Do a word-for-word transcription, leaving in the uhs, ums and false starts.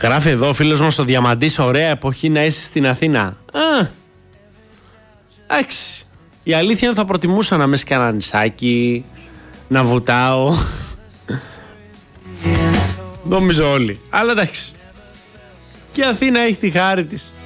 Γράφει εδώ ο φίλος μας ο Διαμαντής, ωραία εποχή να είσαι στην Αθήνα. Α, εντάξει. Η αλήθεια είναι θα προτιμούσα να είμαι σε κανένα νησάκι, να βουτάω. Νομίζω όλοι. Αλλά εντάξει. Και η Αθήνα έχει τη χάρη της.